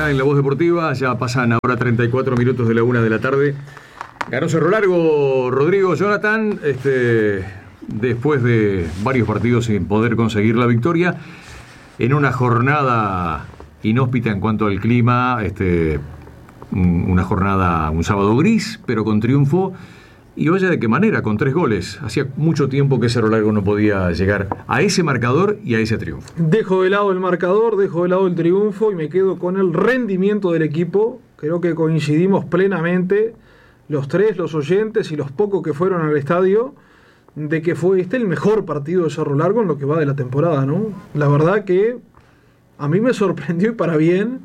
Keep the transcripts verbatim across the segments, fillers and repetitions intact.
acá en La Voz Deportiva. Ya pasan ahora treinta y cuatro minutos de la una de la tarde. Ganó Cerro Largo, Rodrigo, Jonathan, este, después de varios partidos sin poder conseguir la victoria, en una jornada inhóspita en cuanto al clima, este, una jornada, un sábado gris, pero con triunfo. Y vaya de qué manera, con tres goles. Hacía mucho tiempo que Cerro Largo no podía llegar a ese marcador y a ese triunfo. Dejo de lado el marcador, dejo de lado el triunfo y me quedo con el rendimiento del equipo. Creo que coincidimos plenamente, los tres, los oyentes y los pocos que fueron al estadio, de que fue este el mejor partido de Cerro Largo en lo que va de la temporada, ¿no? La verdad que a mí me sorprendió y para bien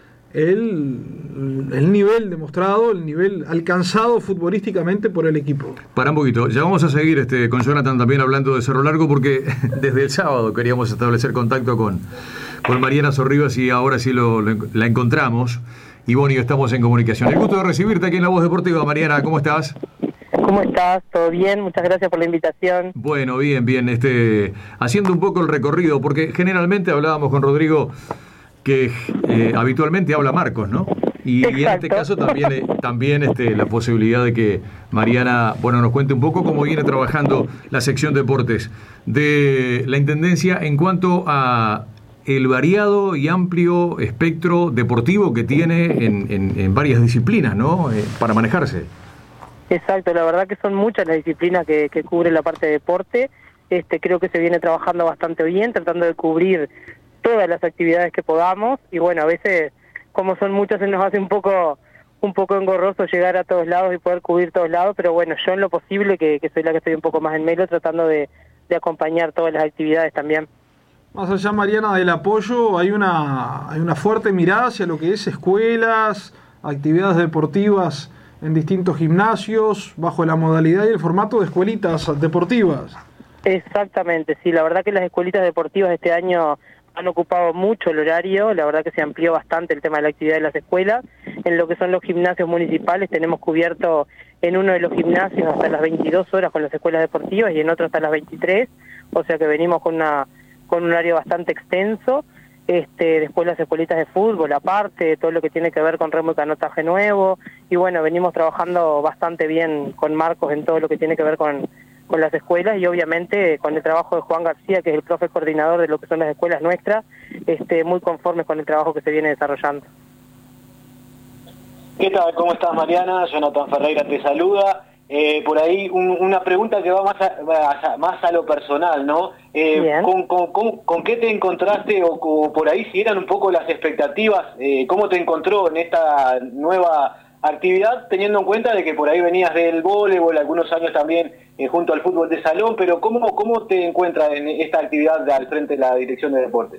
El, el nivel demostrado, el nivel alcanzado futbolísticamente por el equipo. Para un poquito, ya vamos a seguir este, con Jonathan también hablando de Cerro Largo, porque desde el sábado queríamos establecer contacto con, con Mariana Sorribas y ahora sí lo, lo, la encontramos. Y bueno, y estamos en comunicación. El gusto de recibirte aquí en La Voz Deportiva. Mariana, ¿cómo estás? ¿Cómo estás? ¿Todo bien? Muchas gracias por la invitación. Bueno, bien, bien. Este, haciendo un poco el recorrido, porque generalmente hablábamos con Rodrigo que eh, habitualmente habla Marcos, ¿no? Y, y en este caso también, eh, también este, la posibilidad de que Mariana, bueno, nos cuente un poco cómo viene trabajando la sección deportes de la Intendencia en cuanto a el variado y amplio espectro deportivo que tiene en, en, en varias disciplinas, ¿no? Eh, para manejarse. Exacto, la verdad que son muchas las disciplinas que, que cubre la parte de deporte. Este, creo que se viene trabajando bastante bien, tratando de cubrir todas las actividades que podamos, y bueno, a veces, como son muchas, se nos hace un poco un poco engorroso llegar a todos lados y poder cubrir todos lados, pero bueno, yo en lo posible, que, que soy la que estoy un poco más en medio, tratando de, de acompañar todas las actividades también. Más allá, Mariana, del apoyo, hay una, hay una fuerte mirada hacia lo que es escuelas, actividades deportivas en distintos gimnasios, bajo la modalidad y el formato de escuelitas deportivas. Exactamente, sí, la verdad que las escuelitas deportivas este año han ocupado mucho el horario, la verdad que se amplió bastante el tema de la actividad de las escuelas. En lo que son los gimnasios municipales tenemos cubierto en uno de los gimnasios hasta las veintidós horas con las escuelas deportivas y en otro hasta las veintitrés, o sea que venimos con una con un horario bastante extenso. Este, después las escuelitas de fútbol, aparte, todo lo que tiene que ver con remo y canotaje nuevo, y bueno, venimos trabajando bastante bien con Marcos en todo lo que tiene que ver con con las escuelas y obviamente con el trabajo de Juan García, que es el profe coordinador de lo que son las escuelas nuestras, este, muy conformes con el trabajo que se viene desarrollando. ¿Qué tal? ¿Cómo estás, Mariana? Jonathan Ferreira te saluda. Eh, por ahí un, una pregunta que va más a, a, más a lo personal, ¿no? Eh, ¿con, con, con, ¿Con qué te encontraste o, o por ahí si eran un poco las expectativas? Eh, ¿Cómo te encontró en esta nueva actividad, teniendo en cuenta de que por ahí venías del voleibol, algunos años también eh, junto al fútbol de salón, pero ¿cómo, cómo te encuentras en esta actividad al frente de la Dirección de Deportes?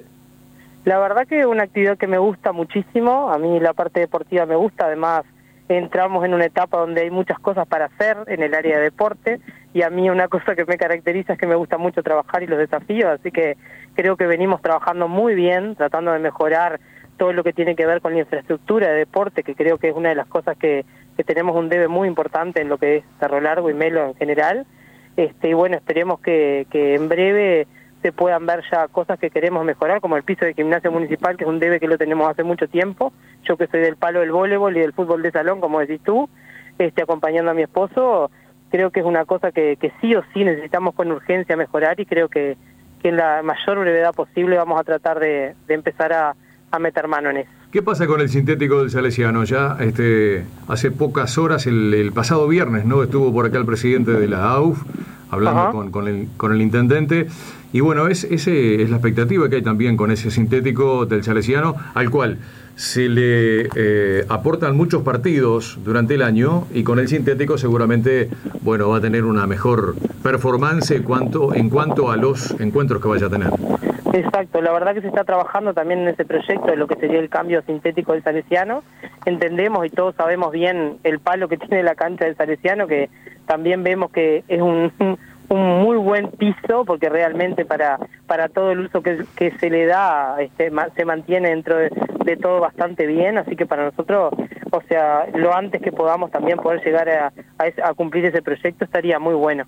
La verdad que es una actividad que me gusta muchísimo, a mí la parte deportiva me gusta, además entramos en una etapa donde hay muchas cosas para hacer en el área de deporte, y a mí una cosa que me caracteriza es que me gusta mucho trabajar y los desafíos, así que creo que venimos trabajando muy bien, tratando de mejorar todo lo que tiene que ver con la infraestructura de deporte, que creo que es una de las cosas que, que tenemos un debe muy importante en lo que es Cerro Largo y Melo en general. Este, y bueno, esperemos que, que en breve se puedan ver ya cosas que queremos mejorar, como el piso de gimnasio municipal, que es un debe que lo tenemos hace mucho tiempo. Yo que soy del palo del voleibol y del fútbol de salón, como decís tú, este, acompañando a mi esposo, creo que es una cosa que, que sí o sí necesitamos con urgencia mejorar, y creo que, que en la mayor brevedad posible vamos a tratar de, de empezar a a meter mano en eso. ¿Qué pasa con el sintético del Salesiano? Ya este, hace pocas horas, el, el pasado viernes, ¿no? Estuvo por acá el presidente de la A U F hablando con, con, el, con el intendente, y bueno, es, ese es la expectativa que hay también con ese sintético del Salesiano, al cual se le eh, aportan muchos partidos durante el año, y con el sintético seguramente, bueno, va a tener una mejor performance en cuanto, en cuanto a los encuentros que vaya a tener. Exacto, la verdad que se está trabajando también en ese proyecto de lo que sería el cambio sintético del Salesiano. Entendemos y todos sabemos bien el palo que tiene la cancha del Salesiano, que también vemos que es un, un muy buen piso, porque realmente para para todo el uso que, que se le da este, se mantiene dentro de, de todo bastante bien, así que para nosotros, o sea, lo antes que podamos también poder llegar a, a, ese, a cumplir ese proyecto estaría muy bueno.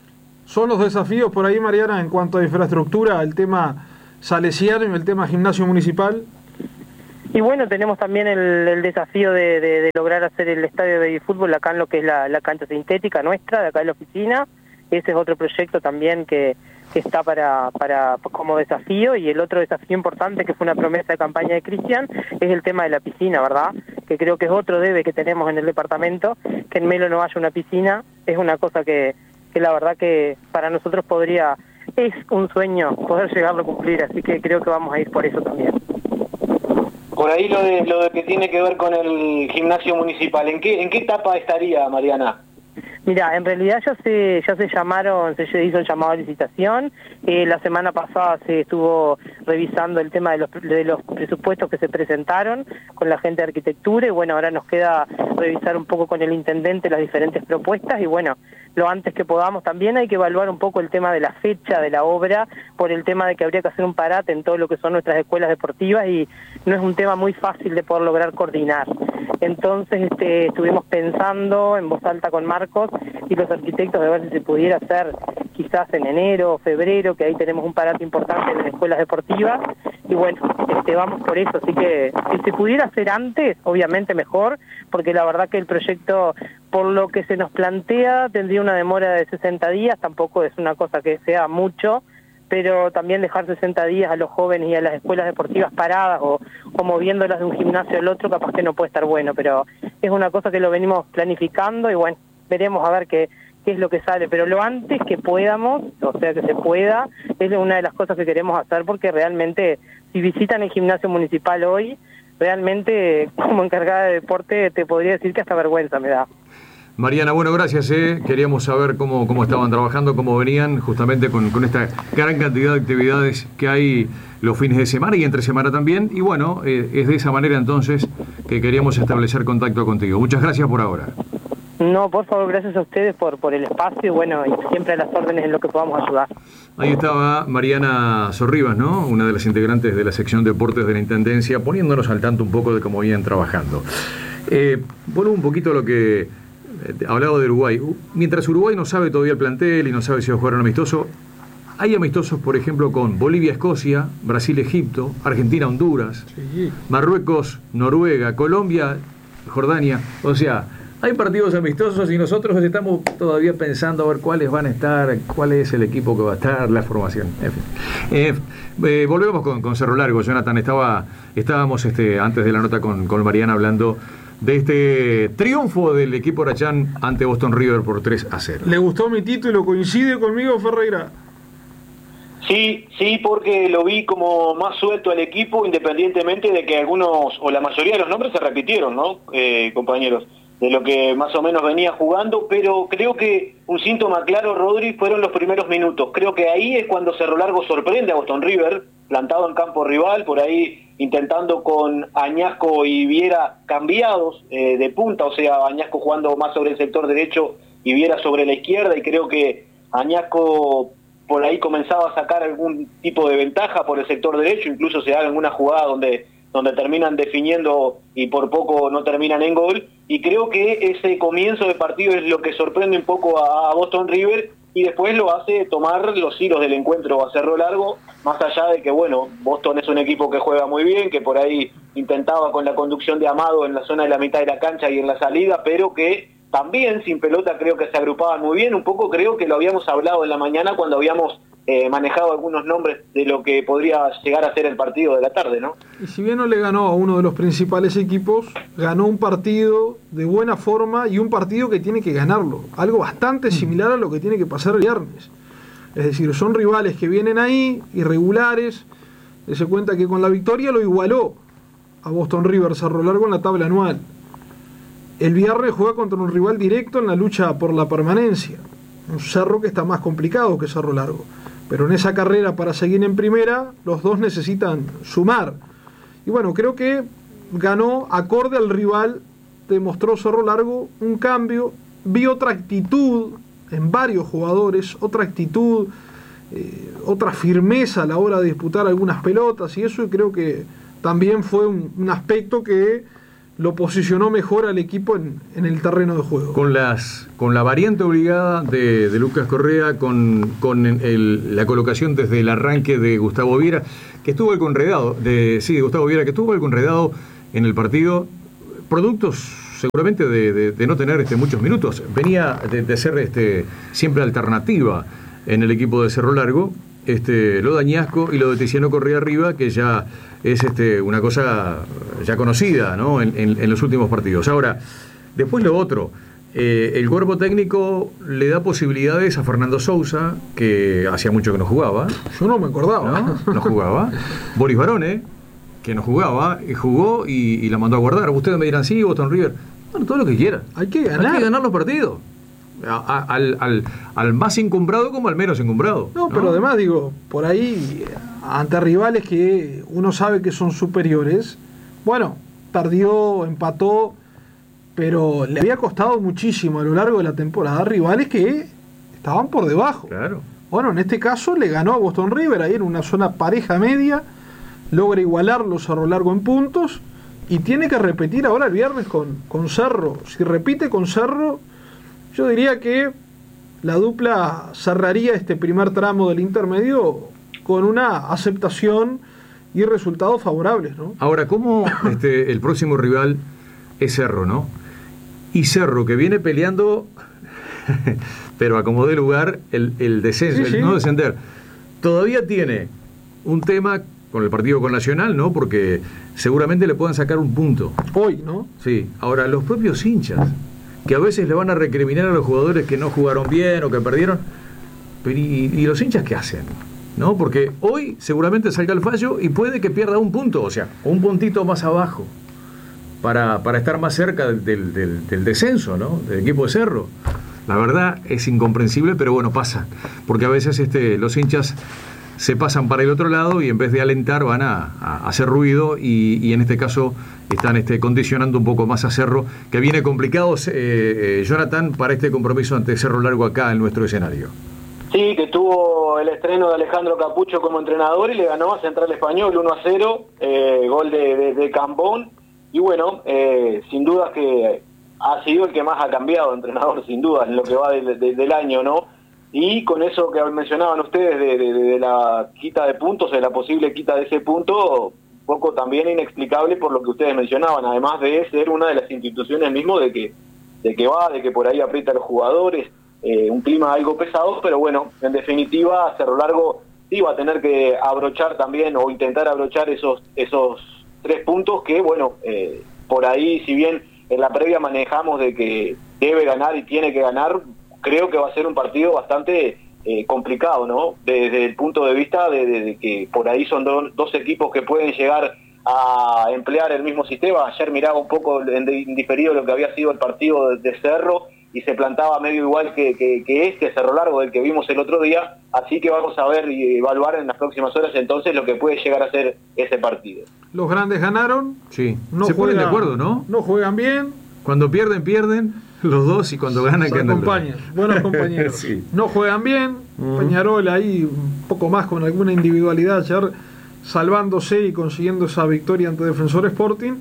Son los desafíos por ahí, Mariana, en cuanto a infraestructura, el tema salesiano y el tema gimnasio municipal. Y bueno, tenemos también el, el desafío de, de, de lograr hacer el estadio de fútbol acá en lo que es la, la cancha sintética nuestra, de acá en la oficina. Ese es otro proyecto también que, que está para, para como desafío. Y el otro desafío importante, que fue una promesa de campaña de Cristian, es el tema de la piscina, ¿verdad? Que creo que es otro debe que tenemos en el departamento, que en Melo no haya una piscina. Es una cosa que, que la verdad que para nosotros podría, es un sueño poder llegarlo a cumplir, así que creo que vamos a ir por eso también. Por ahí lo de lo de que tiene que ver con el gimnasio municipal, ¿en qué en qué etapa estaría, Mariana? Mira, en realidad ya se ya se llamaron, se hizo el llamado a licitación. Eh, la semana pasada se estuvo revisando el tema de los, de los presupuestos que se presentaron con la gente de arquitectura, y bueno, ahora nos queda revisar un poco con el intendente las diferentes propuestas, y bueno, lo antes que podamos. También hay que evaluar un poco el tema de la fecha de la obra, por el tema de que habría que hacer un parate en todo lo que son nuestras escuelas deportivas, y no es un tema muy fácil de poder lograr coordinar. Entonces este, estuvimos pensando en voz alta con Marcos y los arquitectos de ver si se pudiera hacer quizás en enero o febrero, que ahí tenemos un parate importante en las escuelas deportivas, y bueno, este, vamos por eso. Así que si se pudiera hacer antes, obviamente mejor, porque la verdad que el proyecto, por lo que se nos plantea, tendría una demora de sesenta días, tampoco es una cosa que sea mucho, pero también dejar sesenta días a los jóvenes y a las escuelas deportivas paradas o, o moviéndolas de un gimnasio al otro, capaz que no puede estar bueno, pero es una cosa que lo venimos planificando y bueno, veremos a ver qué, qué es lo que sale, pero lo antes que podamos, o sea que se pueda, es una de las cosas que queremos hacer, porque realmente si visitan el gimnasio municipal hoy, realmente como encargada de deporte te podría decir que hasta vergüenza me da. Mariana, bueno, gracias. Eh. Queríamos saber cómo, cómo estaban trabajando, cómo venían justamente con, con esta gran cantidad de actividades que hay los fines de semana y entre semana también. Y bueno, eh, es de esa manera entonces que queríamos establecer contacto contigo. Muchas gracias por ahora. No, por favor, gracias a ustedes por, por el espacio y bueno, y siempre a las órdenes en lo que podamos ayudar. Ahí estaba Mariana Sorribas, ¿no? Una de las integrantes de la sección Deportes de la Intendencia, poniéndonos al tanto un poco de cómo iban trabajando. Eh, vuelvo un poquito a lo que eh, hablaba de Uruguay. Mientras Uruguay no sabe todavía el plantel y no sabe si va a jugar un amistoso, hay amistosos, por ejemplo, con Bolivia-Escocia, Brasil-Egipto, Argentina-Honduras, sí. Marruecos-Noruega, Colombia-Jordania, o sea... Hay partidos amistosos y nosotros estamos todavía pensando a ver cuáles van a estar, cuál es el equipo que va a estar, la formación. En fin. Eh, eh, volvemos con, con Cerro Largo, Jonathan. Estaba, estábamos este, antes de la nota con, con Mariana hablando de este triunfo del equipo Huracán ante Boston River por tres a cero. ¿Le gustó mi título? ¿Coincide conmigo, Ferreira? Sí, sí, porque lo vi como más suelto al equipo, independientemente de que algunos, o la mayoría de los nombres se repitieron, ¿no, eh, compañeros? De lo que más o menos venía jugando, pero creo que un síntoma claro, Rodri, fueron los primeros minutos. Creo que ahí es cuando Cerro Largo sorprende a Boston River, plantado en campo rival, por ahí intentando con Añasco y Viera cambiados eh, de punta, o sea, Añasco jugando más sobre el sector derecho y Viera sobre la izquierda, y creo que Añasco por ahí comenzaba a sacar algún tipo de ventaja por el sector derecho, incluso se da alguna jugada donde... donde terminan definiendo y por poco no terminan en gol, y creo que ese comienzo de partido es lo que sorprende un poco a Boston River, y después lo hace tomar los hilos del encuentro a Cerro Largo, más allá de que, bueno, Boston es un equipo que juega muy bien, que por ahí intentaba con la conducción de Amado en la zona de la mitad de la cancha y en la salida, pero que también sin pelota creo que se agrupaban muy bien. Un poco creo que lo habíamos hablado en la mañana cuando habíamos Eh, manejado algunos nombres de lo que podría llegar a ser el partido de la tarde, ¿no? Y si bien no le ganó a uno de los principales equipos, ganó un partido de buena forma y un partido que tiene que ganarlo, algo bastante similar a lo que tiene que pasar el viernes. Es decir, son rivales que vienen ahí, irregulares. Se cuenta que con la victoria lo igualó a Boston River Cerro Largo en la tabla anual. El viernes juega contra un rival directo en la lucha por la permanencia, un Cerro que está más complicado que Cerro Largo. Pero en esa carrera para seguir en primera, los dos necesitan sumar. Y bueno, creo que ganó acorde al rival, demostró Cerro Largo un cambio, vi otra actitud en varios jugadores, otra actitud, eh, otra firmeza a la hora de disputar algunas pelotas, y eso creo que también fue un, un aspecto que lo posicionó mejor al equipo en, en el terreno de juego. Con las con la variante obligada de, de Lucas Correa, con, con el, la colocación desde el arranque de Gustavo Viera, que estuvo algo enredado, de, sí, de Gustavo Viera, que estuvo algo enredado en el partido, productos seguramente de, de, de no tener este, muchos minutos. Venía de, de ser este, siempre alternativa en el equipo de Cerro Largo, este, lo de Añasco y lo de Tiziano Correa arriba, que ya es este, una cosa ya conocida, ¿no? en, en, en los últimos partidos. Ahora, después lo otro, eh, el cuerpo técnico le da posibilidades a Fernando Sousa, que hacía mucho que no jugaba. Yo no me acordaba. No, no jugaba. Boris Barone, que no jugaba, y jugó y, y la mandó a guardar. Ustedes me dirán, sí, Boston River. Bueno, todo lo que quieran. Hay que ganar. Hay que ganar los partidos. A, a, al, al, al más encumbrado como al menos encumbrado. No, ¿no? Pero además, digo, por ahí, ante rivales que uno sabe que son superiores, bueno, perdió, empató, pero le había costado muchísimo a lo largo de la temporada rivales que estaban por debajo. Claro. Bueno, en este caso le ganó a Boston River, ahí en una zona pareja media, logra igualarlos a lo largo en puntos, y tiene que repetir ahora el viernes con, con Cerro. Si repite con Cerro, yo diría que la dupla cerraría este primer tramo del intermedio con una aceptación y resultados favorables, ¿no? Ahora, ¿cómo este, el próximo rival es Cerro, ¿no? Y Cerro, que viene peleando, pero a como dé lugar, el, el descenso, sí, sí. el no descender, todavía tiene un tema con el partido con Nacional, ¿no? Porque seguramente le puedan sacar un punto. Hoy, ¿no? Sí. Ahora, los propios hinchas, que a veces le van a recriminar a los jugadores que no jugaron bien o que perdieron, pero ¿y, y los hinchas qué hacen? ¿No? Porque hoy seguramente salga el fallo y puede que pierda un punto, o sea, un puntito más abajo, para, para estar más cerca del, del, del descenso, ¿no? Del equipo de Cerro. La verdad es incomprensible, pero bueno, pasa, porque a veces este, los hinchas se pasan para el otro lado y en vez de alentar van a, a hacer ruido y, y en este caso están este, condicionando un poco más a Cerro, que viene complicado, eh, eh, Jonathan, para este compromiso ante Cerro Largo acá en nuestro escenario. Sí, que tuvo el estreno de Alejandro Capucho como entrenador y le ganó a Central Español uno a cero, eh, gol de, de, de Cambón, y bueno, eh, sin duda que ha sido el que más ha cambiado entrenador, sin duda, en lo que va de, de, del año, ¿no? Y con eso que mencionaban ustedes de, de, de la quita de puntos, de la posible quita de ese punto, un poco también inexplicable por lo que ustedes mencionaban, además de ser una de las instituciones mismo de que, de que va, de que por ahí aprieta a los jugadores, eh, un clima algo pesado, pero bueno, en definitiva Cerro Largo sí va a tener que abrochar también o intentar abrochar esos, esos tres puntos que, bueno, eh, por ahí, si bien en la previa manejamos de que debe ganar y tiene que ganar, creo que va a ser un partido bastante eh, complicado, ¿no? Desde el punto de vista de, de, de que por ahí son do, dos equipos que pueden llegar a emplear el mismo sistema. Ayer miraba un poco en diferido lo que había sido el partido de, de Cerro y se plantaba medio igual que, que, que este Cerro Largo del que vimos el otro día, así que vamos a ver y evaluar en las próximas horas entonces lo que puede llegar a ser ese partido. Los grandes ganaron, sí. no se juegan, ponen de acuerdo, ¿no? No juegan bien. Cuando pierden, pierden los dos y cuando ganan, se ganan acompañan, los... buenos compañeros. Sí. No juegan bien, uh-huh. Peñarol ahí un poco más con alguna individualidad ayer, salvándose y consiguiendo esa victoria ante Defensor Sporting,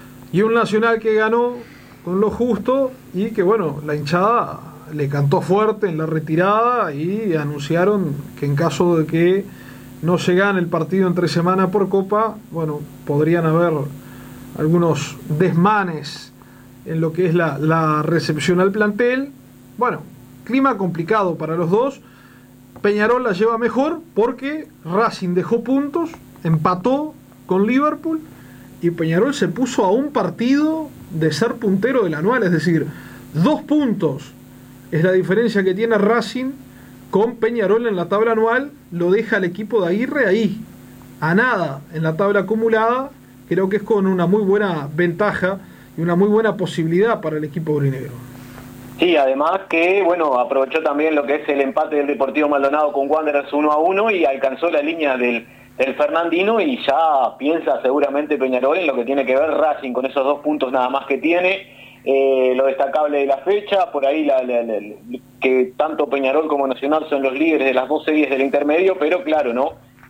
y un Nacional que ganó con lo justo y que bueno, la hinchada le cantó fuerte en la retirada y anunciaron que en caso de que no se gane el partido entre semana por Copa, bueno, podrían haber algunos desmanes en lo que es la, la recepción al plantel. Bueno, clima complicado para los dos. Peñarol la lleva mejor porque Racing dejó puntos, empató con Liverpool y Peñarol se puso a un partido de ser puntero del anual, es decir, dos puntos es la diferencia que tiene Racing con Peñarol en la tabla anual, lo deja el equipo de Aguirre ahí, a nada en la tabla acumulada. Creo que es con una muy buena ventaja y una muy buena posibilidad para el equipo aurinegro. Sí, además que, bueno, aprovechó también lo que es el empate del Deportivo Maldonado con Wanderers uno a uno y alcanzó la línea del, del Fernandino y ya piensa seguramente Peñarol en lo que tiene que ver Racing con esos dos puntos nada más que tiene. Eh, lo destacable de la fecha, por ahí la, la, la, que tanto Peñarol como Nacional son los líderes de las dos series del intermedio, pero claro, ¿no?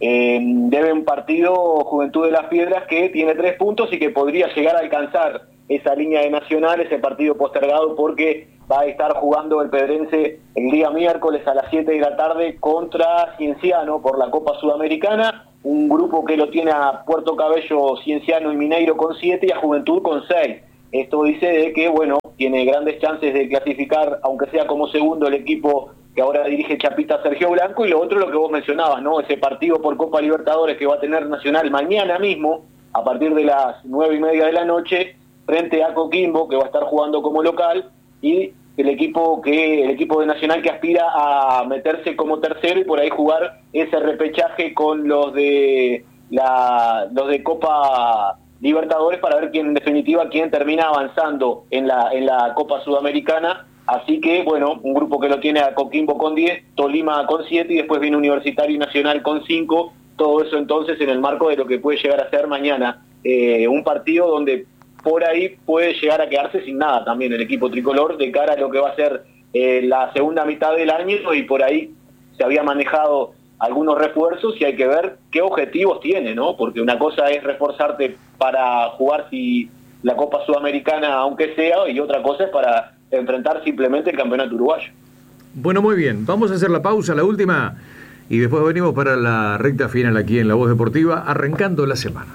eh, debe un partido Juventud de las Piedras que tiene tres puntos y que podría llegar a alcanzar esa línea de Nacional, ese partido postergado, porque va a estar jugando el Pedrense el día miércoles a las siete de la tarde contra Cienciano por la Copa Sudamericana, un grupo que lo tiene a Puerto Cabello, Cienciano y Mineiro con siete y a Juventud con seis. Esto dice de que, bueno, tiene grandes chances de clasificar, aunque sea como segundo, el equipo que ahora dirige Chapita Sergio Blanco. Y lo otro, lo que vos mencionabas, ¿no? Ese partido por Copa Libertadores que va a tener Nacional mañana mismo, a partir de las nueve y media de la noche, frente a Coquimbo, que va a estar jugando como local, y el equipo que el equipo de Nacional que aspira a meterse como tercero y por ahí jugar ese repechaje con los de la los de Copa Libertadores para ver quién, en definitiva, quién termina avanzando en la en la Copa Sudamericana. Así que, bueno, un grupo que lo tiene a Coquimbo con diez, Tolima con siete y después viene Universitario y Nacional con cinco. Todo eso entonces en el marco de lo que puede llegar a ser mañana eh, un partido donde por ahí puede llegar a quedarse sin nada también el equipo tricolor de cara a lo que va a ser eh, la segunda mitad del año, y por ahí se había manejado algunos refuerzos y hay que ver qué objetivos tiene, ¿no? Porque una cosa es reforzarte para jugar si la Copa Sudamericana, aunque sea, y otra cosa es para enfrentar simplemente el campeonato uruguayo. Bueno, muy bien, vamos a hacer la pausa, la última, y después venimos para la recta final aquí en La Voz Deportiva, arrancando la semana.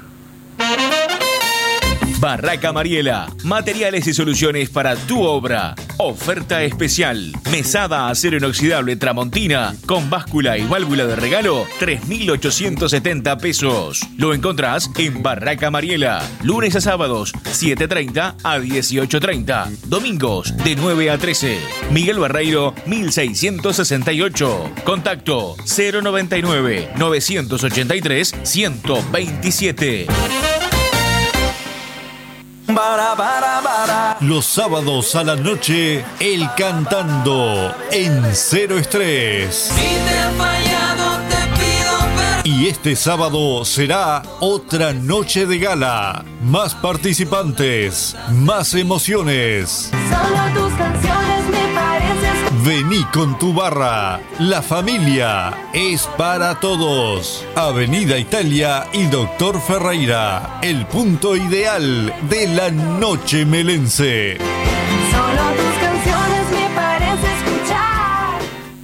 Barraca Mariela, materiales y soluciones para tu obra. Oferta especial, mesada acero inoxidable Tramontina con báscula y válvula de regalo, tres mil ochocientos setenta pesos. Lo encontrás en Barraca Mariela, lunes a sábados, siete treinta a dieciocho treinta, domingos de nueve a trece. Miguel Barreiro, mil seiscientos sesenta y ocho. Contacto cero noventa y nueve, novecientos ochenta y tres, ciento veintisiete. Los sábados a la noche, El Cantando en Cero Estrés. Y este sábado será otra noche de gala. Más participantes, más emociones. Solo tus canciones me parecen. Vení con tu barra. La familia es para todos. Avenida Italia y Doctor Ferreira. El punto ideal de la noche melense. Solo tus canciones me parece escuchar.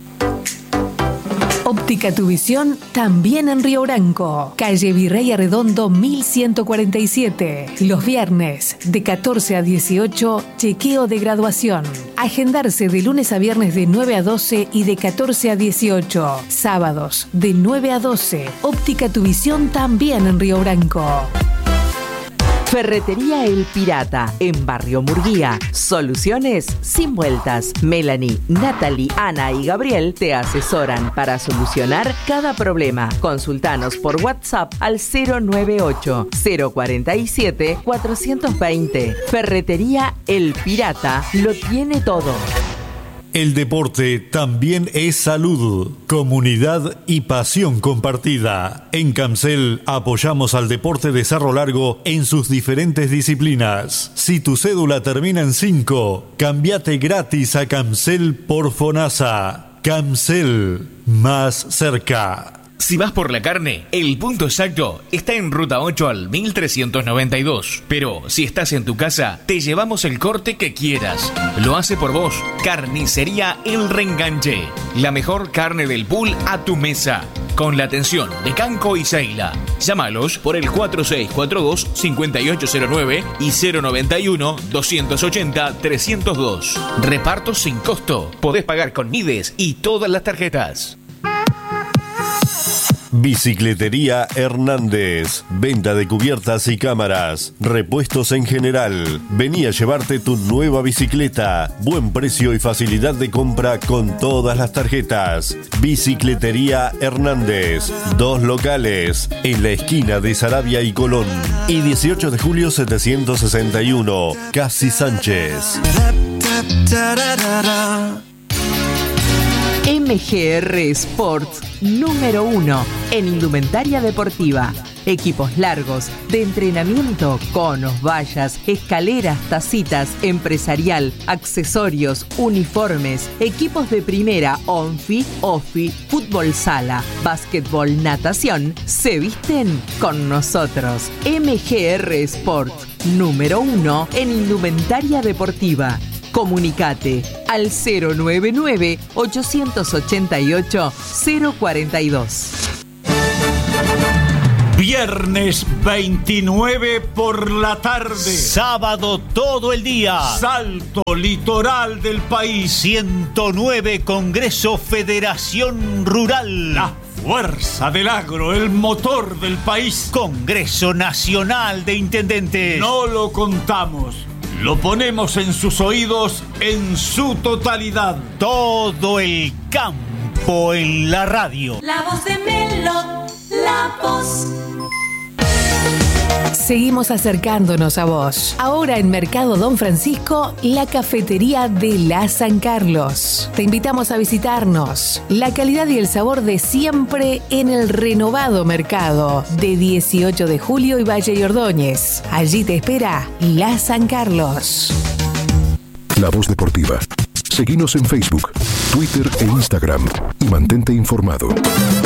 Óptica Tu Visión, también en Río Branco. Calle Virrey Arredondo mil ciento cuarenta y siete. Los viernes, de catorce a dieciocho, chequeo de graduación. Agendarse de lunes a viernes de nueve a doce y de catorce a dieciocho. Sábados, de nueve a doce. Óptica Tu Visión, también en Río Branco. Ferretería El Pirata, en Barrio Murguía. Soluciones sin vueltas. Melanie, Natalie, Ana y Gabriel te asesoran para solucionar cada problema. Consultanos por WhatsApp al cero noventa y ocho, cero cuarenta y siete, cuatrocientos veinte. Ferretería El Pirata lo tiene todo. El deporte también es salud, comunidad y pasión compartida. En Camcel apoyamos al deporte de Cerro Largo en sus diferentes disciplinas. Si tu cédula termina en cinco, cambiate gratis a Camcel por FONASA. Camcel, más cerca. Si vas por la carne, el punto exacto está en Ruta ocho al mil trescientos noventa y dos. Pero si estás en tu casa, te llevamos el corte que quieras. Lo hace por vos Carnicería El Reenganche. La mejor carne del pool a tu mesa. Con la atención de Canco y Seila. Llámalos por el cuatro seis cuatro dos, cinco ocho cero nueve y cero noventa y uno, doscientos ochenta, trescientos dos. Reparto sin costo. Podés pagar con Mides y todas las tarjetas. Bicicletería Hernández. Venta de cubiertas y cámaras. Repuestos en general. Vení a llevarte tu nueva bicicleta. Buen precio y facilidad de compra con todas las tarjetas. Bicicletería Hernández. Dos locales. En la esquina de Saravia y Colón. Y dieciocho de julio setecientos sesenta y uno. Casi Sánchez. M G R Sports, número uno en indumentaria deportiva. Equipos largos, de entrenamiento, conos, vallas, escaleras, tacitas, empresarial, accesorios, uniformes, equipos de primera, onfi, ofi, fútbol sala, básquetbol, natación, se visten con nosotros. M G R Sport, número uno en indumentaria deportiva. Comunicate al cero nueve nueve, ocho ocho ocho, cero cuatro dos. Viernes veintinueve por la tarde. Sábado todo el día. Salto litoral del país. ciento nueve Congreso Federación Rural. La fuerza del agro, el motor del país. Congreso Nacional de Intendentes. No lo contamos. Lo ponemos en sus oídos en su totalidad. Todo el campo en la radio. La voz de Melo, la voz. Seguimos acercándonos a vos. Ahora en Mercado Don Francisco, la cafetería de la San Carlos. Te invitamos a visitarnos. La calidad y el sabor de siempre en el renovado mercado de dieciocho de julio y Valle y Ordóñez. Allí te espera la San Carlos. La Voz Deportiva. Seguinos en Facebook, Twitter e Instagram y mantente informado.